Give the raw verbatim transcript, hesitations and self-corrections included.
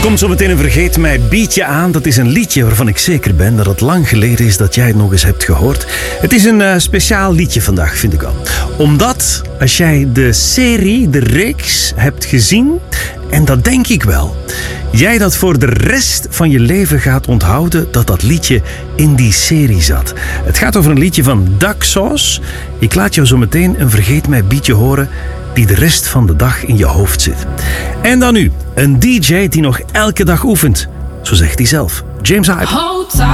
komt zo meteen een Vergeet Mij beatje aan. Dat is een liedje waarvan ik zeker ben dat het lang geleden is dat jij het nog eens hebt gehoord. Het is een uh, speciaal liedje vandaag, vind ik wel. Omdat als jij de serie, de reeks hebt gezien, en dat denk ik wel, jij dat voor de rest van je leven gaat onthouden dat dat liedje in die serie zat. Het gaat over een liedje van Duck Sauce. Ik laat jou zo meteen een Vergeet Mij beatje horen die de rest van de dag in je hoofd zit. En dan nu, een D J die nog elke dag oefent. Zo zegt hij zelf. James Hype.